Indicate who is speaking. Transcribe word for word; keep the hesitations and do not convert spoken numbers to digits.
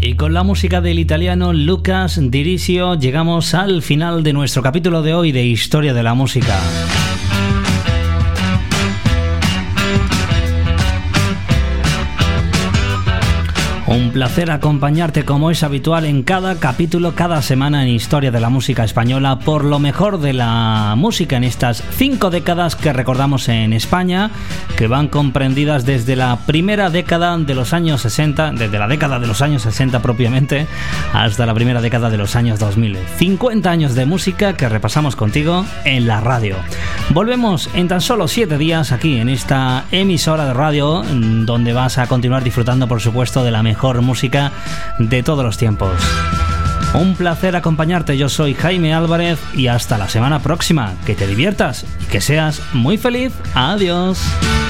Speaker 1: Y con la música del italiano Lucas Dirisio llegamos al final de nuestro capítulo de hoy de Historia de la Música. Un placer acompañarte como es habitual en cada capítulo, cada semana en Historia de la Música Española, por lo mejor de la música en estas cinco décadas que recordamos en España, que van comprendidas desde la primera década de los años sesenta, desde la década de los años sesenta propiamente, hasta la primera década de los años dos mil. cincuenta años de música que repasamos contigo en la radio. Volvemos en tan solo siete días aquí en esta emisora de radio, donde vas a continuar disfrutando, por supuesto, de la mejor música de todos los tiempos. Un placer acompañarte, yo soy Jaime Álvarez y hasta la semana próxima. Que te diviertas y que seas muy feliz. Adiós.